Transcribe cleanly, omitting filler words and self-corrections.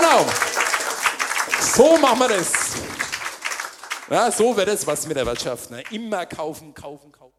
Genau. So machen wir das. Ja, so wird es was mit der Wirtschaft. Ne? Immer kaufen, kaufen, kaufen.